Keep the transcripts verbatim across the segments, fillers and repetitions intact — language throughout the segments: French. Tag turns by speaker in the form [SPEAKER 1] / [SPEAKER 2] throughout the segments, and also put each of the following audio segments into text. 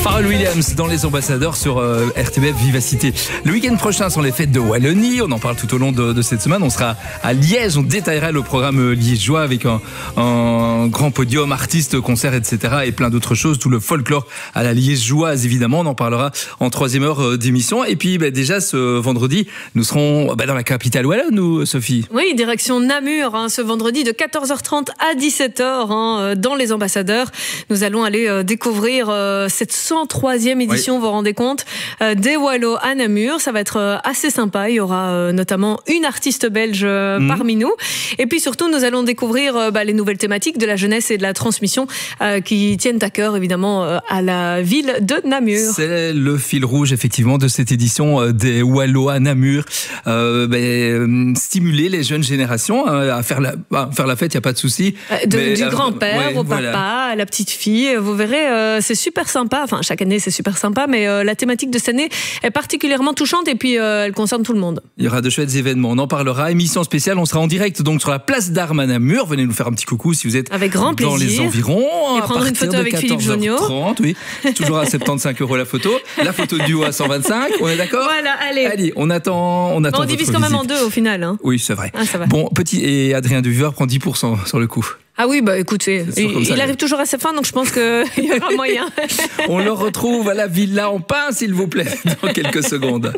[SPEAKER 1] Pharrell Williams dans Les Ambassadeurs sur euh, R T B F Vivacité. Le week-end prochain sont les fêtes de Wallonie. On en parle tout au long de, de cette semaine. On sera à Liège. On détaillera le programme liégeois avec un, un grand podium, artistes, concerts, et cetera. Et plein d'autres choses. Tout le folklore à la liégeoise, évidemment. On en parlera en troisième heure d'émission. Et puis bah, déjà ce vendredi, nous serons bah, dans la capitale wallonne, nous, Sophie.
[SPEAKER 2] Oui, direction Namur, hein, ce vendredi de quatorze heures trente à dix-sept heures hein, dans Les Ambassadeurs. Nous allons aller euh, découvrir euh, cette cent troisième édition, oui. Vous vous rendez compte, euh, des Wallos à Namur. Ça va être euh, assez sympa. Il y aura euh, notamment une artiste belge euh, mmh. parmi nous. Et puis surtout, nous allons découvrir euh, bah, les nouvelles thématiques de la jeunesse et de la transmission euh, qui tiennent à cœur, évidemment, euh, à la ville de Namur.
[SPEAKER 1] C'est le fil rouge, effectivement, de cette édition euh, des Wallos à Namur. Euh, bah, euh, stimuler les jeunes générations hein, à faire la, à faire la fête, il n'y a pas de souci.
[SPEAKER 2] Euh, de,
[SPEAKER 1] mais,
[SPEAKER 2] du
[SPEAKER 1] euh,
[SPEAKER 2] grand-père
[SPEAKER 1] ouais,
[SPEAKER 2] au
[SPEAKER 1] voilà.
[SPEAKER 2] papa, à la petite fille. Vous verrez, euh, c'est super sympa. Enfin, chaque année, c'est super sympa, mais euh, la thématique de cette année est particulièrement touchante et puis euh, elle concerne tout le monde.
[SPEAKER 1] Il y aura de chouettes événements. On en parlera. Émission spéciale. On sera en direct donc sur la place d'Armes à Namur. Venez nous faire un petit coucou si vous êtes
[SPEAKER 2] avec grand
[SPEAKER 1] dans
[SPEAKER 2] plaisir.
[SPEAKER 1] les environs.
[SPEAKER 2] Et prendre une photo avec Philippe Jonio.
[SPEAKER 1] Oui. Toujours à soixante-quinze euros la photo. La photo duo à cent vingt-cinq. On est d'accord?
[SPEAKER 2] Voilà, allez.
[SPEAKER 1] Allez, on attend. On attend.
[SPEAKER 2] Bon, on divise quand même en deux au final. Hein.
[SPEAKER 1] Oui, c'est vrai.
[SPEAKER 2] Ah, ça va.
[SPEAKER 1] Bon, petit et Adrien Duveur prend dix pour cent sur le coup.
[SPEAKER 2] Ah oui, bah écoutez, il, il arrive toujours à sa fin, donc je pense qu'il y aura moyen.
[SPEAKER 1] On le retrouve à la Villa en Pin, s'il vous plaît, dans quelques secondes.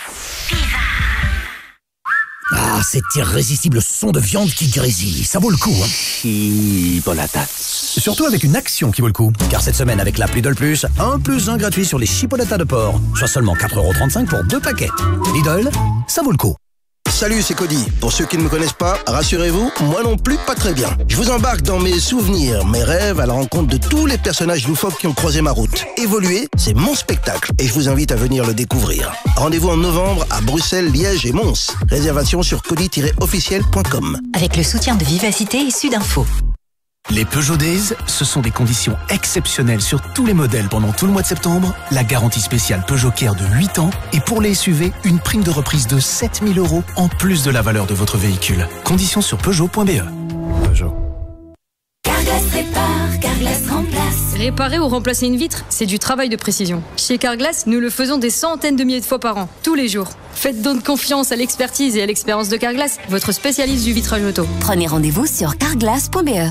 [SPEAKER 3] Ah, cet irrésistible son de viande qui grésille, ça vaut le coup, hein.
[SPEAKER 4] Chipolatas.
[SPEAKER 3] Surtout avec une action qui vaut le coup. Car cette semaine, avec l'appli Lidl Plus, un plus un gratuit sur les chipolatas de porc, soit seulement quatre euros trente-cinq pour deux paquets. Lidl, ça vaut le coup.
[SPEAKER 5] Salut, c'est Cody. Pour ceux qui ne me connaissent pas, rassurez-vous, moi non plus pas très bien. Je vous embarque dans mes souvenirs, mes rêves, à la rencontre de tous les personnages loufoques qui ont croisé ma route. Évoluer, c'est mon spectacle et je vous invite à venir le découvrir. Rendez-vous en novembre à Bruxelles, Liège et Mons. Réservation sur cody tiret officiel point com.
[SPEAKER 6] Avec le soutien de Vivacité et Sudinfo.
[SPEAKER 7] Les Peugeot Days, ce sont des conditions exceptionnelles sur tous les modèles pendant tout le mois de septembre, la garantie spéciale Peugeot Care de huit ans et pour les S U V, une prime de reprise de sept mille euros en plus de la valeur de votre véhicule. Conditions sur Peugeot point B E. Peugeot.
[SPEAKER 8] Carglass répare, Carglass remplace.
[SPEAKER 9] Réparer ou remplacer une vitre, c'est du travail de précision. Chez Carglass, nous le faisons des centaines de milliers de fois par an, tous les jours. Faites donc confiance à l'expertise et à l'expérience de Carglass, votre spécialiste du vitrage auto.
[SPEAKER 6] Prenez rendez-vous sur carglass point B E.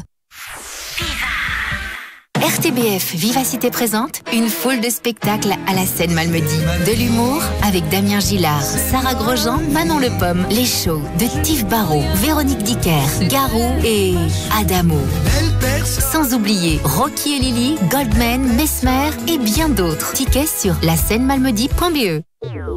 [SPEAKER 6] R T B F Vivacité présente une foule de spectacles à la Seine-Malmedy. De l'humour avec Damien Gillard, Sarah Grosjean, Manon Le Pomme, les shows de Tif Barrault, Véronique Dicker, Garou et Adamo. Sans oublier Rocky et Lily, Goldman, Mesmer et bien d'autres. Tickets sur la seine malmedy point B E.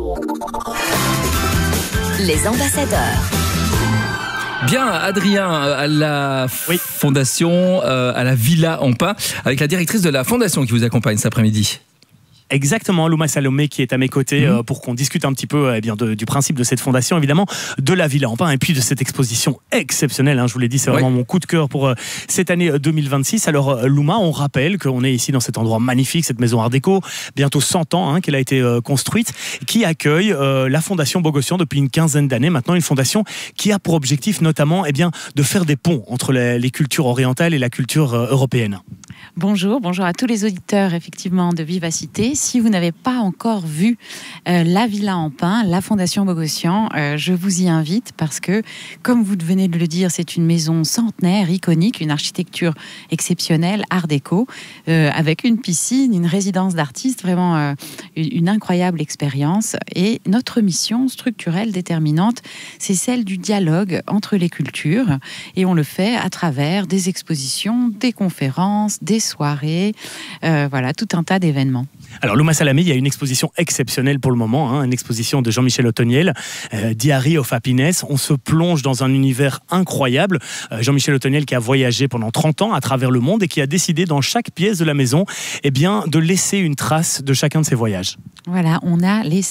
[SPEAKER 6] Les Ambassadeurs.
[SPEAKER 1] Bien, Adrien, à la oui. fondation, euh, à la Villa en Pin, avec la directrice de la fondation qui vous accompagne cet après-midi.
[SPEAKER 10] Exactement, Louma Salomé qui est à mes côtés mmh. euh, pour qu'on discute un petit peu eh bien, de, du principe de cette fondation, évidemment, de la Villa en Pin et puis de cette exposition exceptionnelle. Hein, je vous l'ai dit, c'est vraiment oui. mon coup de cœur pour euh, cette année deux mille vingt-six. Alors, euh, Louma, on rappelle qu'on est ici dans cet endroit magnifique, cette maison Art déco, bientôt cent ans hein, qu'elle a été euh, construite, qui accueille euh, la Fondation Bogossian depuis une quinzaine d'années. Maintenant, une fondation qui a pour objectif notamment eh bien, de faire des ponts entre les, les cultures orientales et la culture euh, européenne.
[SPEAKER 11] Bonjour, bonjour à tous les auditeurs effectivement de Vivacité. Si vous n'avez pas encore vu euh, la Villa en Pin, la Fondation Bogossian, euh, je vous y invite parce que, comme vous venez de le dire, c'est une maison centenaire, iconique, une architecture exceptionnelle, art déco, euh, avec une piscine, une résidence d'artistes, vraiment euh, une, une incroyable expérience. Et notre mission structurelle déterminante, c'est celle du dialogue entre les cultures. Et on le fait à travers des expositions, des conférences, des soirées, euh, voilà, tout un tas d'événements.
[SPEAKER 10] Alors, Louma Salamé, il y a une exposition exceptionnelle pour le moment, hein, une exposition de Jean-Michel Ottoniel, euh, Diary of Happiness. On se plonge dans un univers incroyable. Euh, Jean-Michel Ottoniel qui a voyagé pendant trente ans à travers le monde et qui a décidé dans chaque pièce de la maison eh bien, de laisser une trace de chacun de ses voyages.
[SPEAKER 11] Voilà, on a laissé